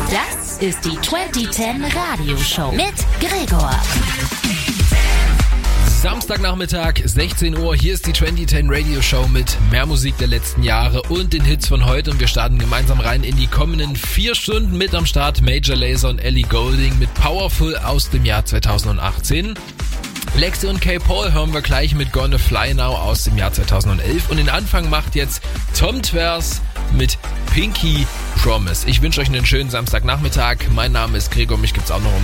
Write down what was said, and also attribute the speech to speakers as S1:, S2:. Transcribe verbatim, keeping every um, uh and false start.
S1: Das ist die zwanzig zehn Radioshow mit Gregor.
S2: Samstagnachmittag, sechzehn Uhr, hier ist die zwanzig zehn Radio Show mit mehr Musik der letzten Jahre und den Hits von heute und wir starten gemeinsam rein in die kommenden vier Stunden. Mit am Start Major Lazer und Ellie Goulding mit Powerful aus dem Jahr zweitausendachtzehn. Lexi und K. Paul hören wir gleich mit Gonna Fly Now aus dem Jahr zweitausendelf und den Anfang macht jetzt Tom Tversky mit Pinky Promise. Ich wünsche euch einen schönen Samstagnachmittag. Mein Name ist Gregor, mich gibt's auch noch um